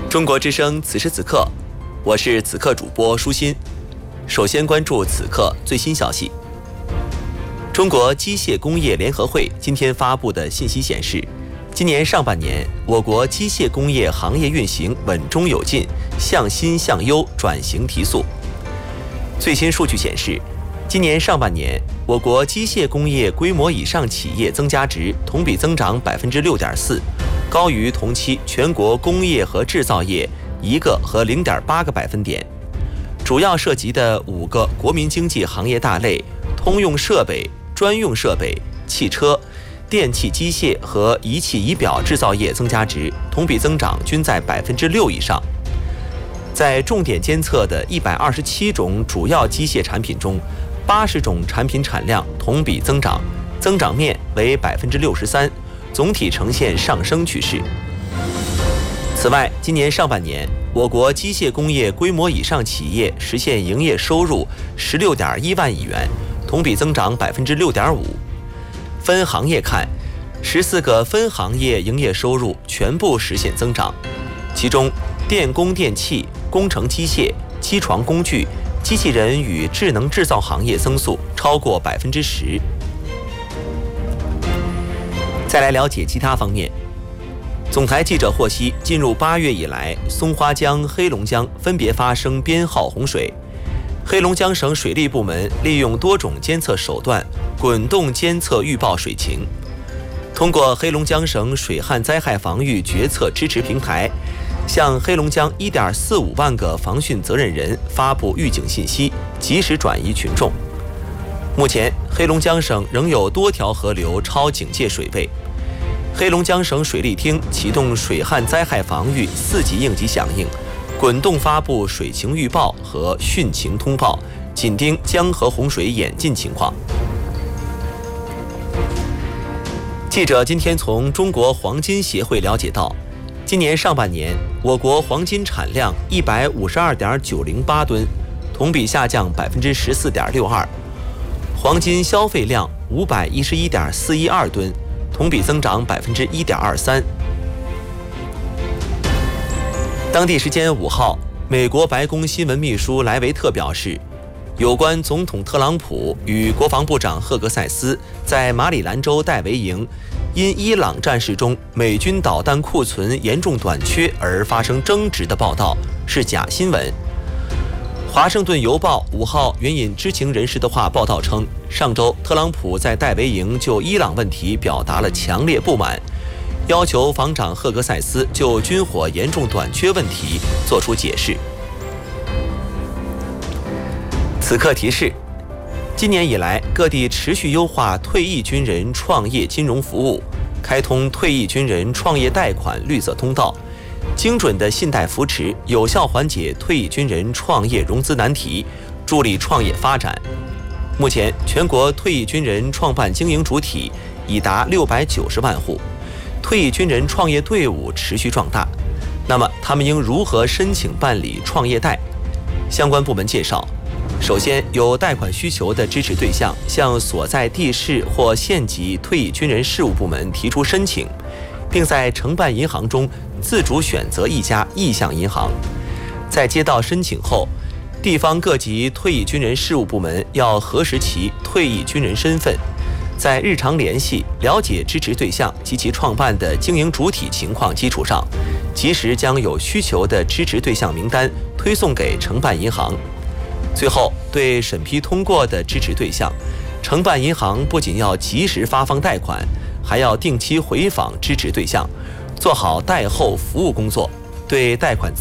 中国之声此时此刻，我是此刻主播舒心。首先关注此刻最新消息。中国机械工业联合会今天发布的信息显示，今年上半年我国机械工业行业运行稳中有进，向新向优，转型提速。最新数据显示，今年上半年我国机械工业规模以上企业增加值同比增长 6.4%， 高于同期全国工业和制造业1个和 0.8个百分点。主要涉及的5个国民经济行业大类，通用设备、专用设备、汽车、电气机械和仪器仪表制造业增加值同比增长均在 6% 以上。在重点监测的127种主要机械产品中，80种产品产量同比增长，增长面为 63%， 总体呈现上升趋势。此外，今年上半年我国机械工业规模以上企业实现营业收入 16.1万亿元，同比增长 6.5%。 分行业看，14个分行业营业收入全部实现增长，其中电工电气、工程机械、机床工具、机器人与智能制造行业增速超过 10%。 再来了解其他方面。总台记者获悉，进入8月以来，松花江、黑龙江分别发生编号洪水。黑龙江省水利部门利用多种监测手段，滚动监测预报水情。通过黑龙江省水旱灾害防御决策支持平台，向黑龙江1.45万个防汛责任人发布预警信息，及时转移群众。目前，黑龙江省仍有多条河流超警戒水位。黑龙江省水利厅启动水旱灾害防御4级应急响应，滚动发布水情预报和汛情通报，紧盯江河洪水演进情况。记者今天从中国黄金协会了解到，今年上半年我国黄金产量 152.908 吨，同比下降 14.62%， 黄金消费量 511.412 吨，同比增长 1.23%。 当地时间5号，美国白宫新闻秘书莱维特表示，有关总统特朗普与国防部长赫格塞斯在马里兰州戴维营因伊朗战事中美军导弹库存严重短缺而发生争执的报道是假新闻。华盛顿邮报5号援引知情人士的话报道称，上周特朗普在戴维营就伊朗问题表达了强烈不满，要求防长赫格塞斯就军火严重短缺问题作出解释。此刻提示，今年以来，各地持续优化退役军人创业金融服务，开通退役军人创业贷款绿色通道，精准的信贷扶持，有效缓解退役军人创业融资难题，助力创业发展。目前，全国退役军人创办经营主体已达690万户，退役军人创业队伍持续壮大。那么，他们应如何申请办理创业贷？相关部门介绍，首先，有贷款需求的支持对象向所在地市或县级退役军人事务部门提出申请，并在承办银行中自主选择一家意向银行。在接到申请后，地方各级退役军人事务部门要核实其退役军人身份，在日常联系、了解支持对象及其创办的经营主体情况基础上，及时将有需求的支持对象名单推送给承办银行。最后，对审批通过的支持对象，承办银行不仅要及时发放贷款，还要定期回访支持对象，做好贷后服务工作，对贷款